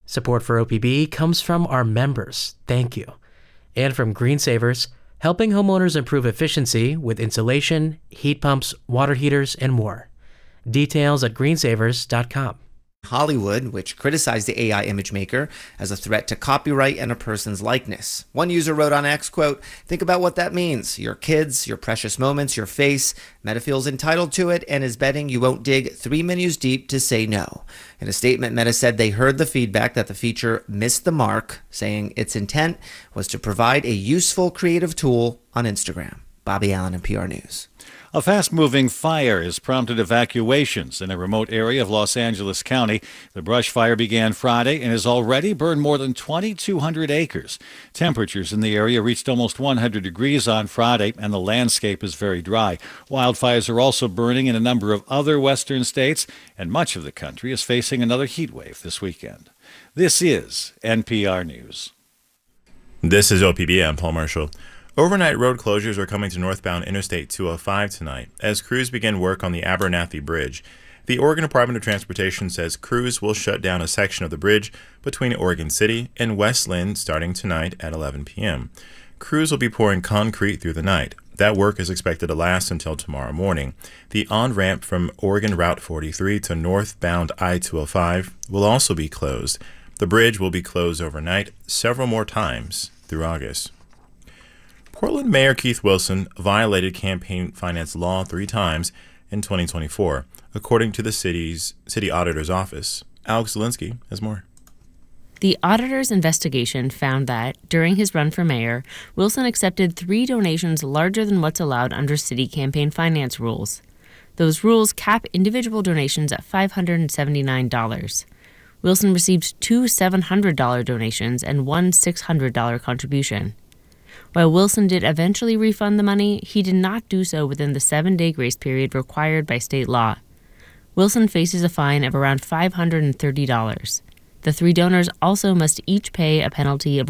Support for OPB comes from our members. Thank you. And from Green Savers, helping homeowners improve efficiency with insulation, heat pumps, water heaters, and more. Details at greensavers.com. Hollywood, which criticized the AI image maker as a threat to copyright and a person's likeness. One user wrote on X, quote, "Think about what that means. Your kids, your precious moments, your face. Meta feels entitled to it and is betting you won't dig 3 menus deep to say no." In a statement, Meta said they heard the feedback that the feature missed the mark, saying its intent was to provide a useful creative tool on Instagram. Bobby Allen, NPR News. A fast-moving fire has prompted evacuations in a remote area of Los Angeles County. The brush fire began Friday and has already burned more than 2,200 acres. Temperatures in the area reached almost 100 degrees on Friday, and the landscape is very dry. Wildfires are also burning in a number of other western states, and much of the country is facing another heat wave this weekend. This is NPR News. This is OPB. I'm Paul Marshall. Overnight road closures are coming to northbound Interstate 205 tonight as crews begin work on the Abernathy Bridge. The Oregon Department of Transportation says crews will shut down a section of the bridge between Oregon City and West Linn starting tonight at 11 p.m. Crews will be pouring concrete through the night. That work is expected to last until tomorrow morning. The on-ramp from Oregon Route 43 to northbound I-205 will also be closed. The bridge will be closed overnight several more times through August. Portland Mayor Keith Wilson violated campaign finance law 3 times in 2024, according to the city auditor's office. Alex Zielinski has more. The auditor's investigation found that, during his run for mayor, Wilson accepted 3 donations larger than what's allowed under city campaign finance rules. Those rules cap individual donations at $579. Wilson received 2 $700 donations and 1 $600 contribution. While Wilson did eventually refund the money, he did not do so within the 7-day grace period required by state law. Wilson faces a fine of around $530. The 3 donors also must each pay a penalty of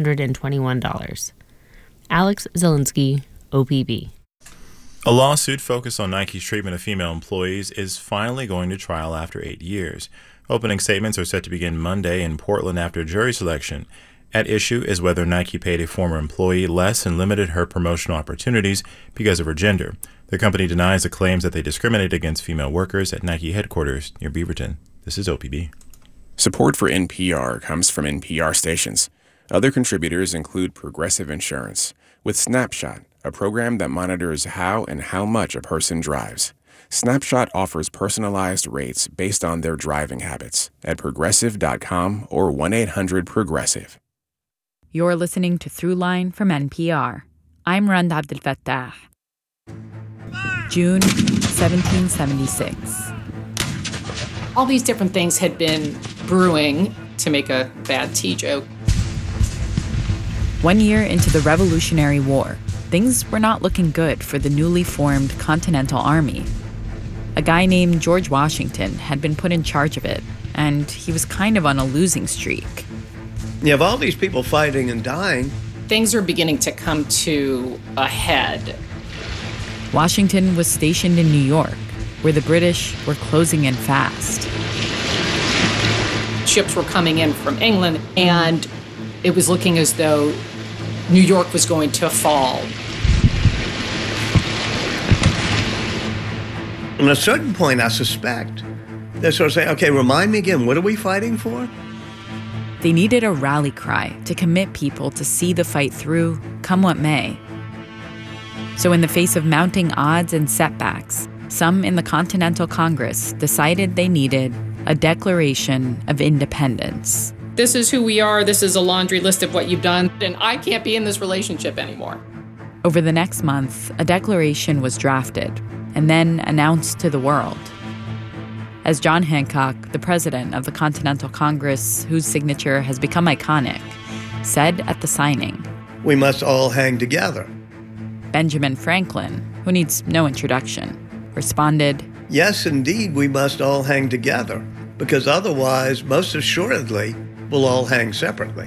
$121. Alex Zielinski, OPB. A lawsuit focused on Nike's treatment of female employees is finally going to trial after 8 years. Opening statements are set to begin Monday in Portland after jury selection. At issue is whether Nike paid a former employee less and limited her promotional opportunities because of her gender. The company denies the claims that they discriminated against female workers at Nike headquarters near Beaverton. This is OPB. Support for NPR comes from NPR stations. Other contributors include Progressive Insurance, with Snapshot, a program that monitors how and how much a person drives. Snapshot offers personalized rates based on their driving habits at progressive.com or 1-800-PROGRESSIVE. You're listening to Throughline from NPR. I'm Rand Abdel Fattah. June 1776. All these different things had been brewing, to make a bad tea joke. 1 year into the Revolutionary War, things were not looking good for the newly formed Continental Army. A guy named George Washington had been put in charge of it, and he was kind of on a losing streak. You have all these people fighting and dying. Things are beginning to come to a head. Washington was stationed in New York, where the British were closing in fast. Ships were coming in from England, and it was looking as though New York was going to fall. At a certain point, I suspect, they're sort of saying, okay, remind me again, what are we fighting for? They needed a rally cry to commit people to see the fight through, come what may. So in the face of mounting odds and setbacks, some in the Continental Congress decided they needed a Declaration of Independence. This is who we are, this is a laundry list of what you've done, and I can't be in this relationship anymore. Over the next month, a declaration was drafted and then announced to the world. As John Hancock, the president of the Continental Congress, whose signature has become iconic, said at the signing, "We must all hang together." Benjamin Franklin, who needs no introduction, responded, "Yes, indeed, we must all hang together, because otherwise, most assuredly, we'll all hang separately."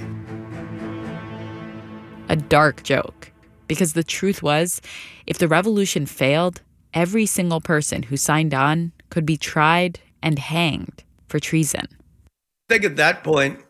A dark joke, because the truth was, if the revolution failed, every single person who signed on could be tried and hanged for treason. I think at that point,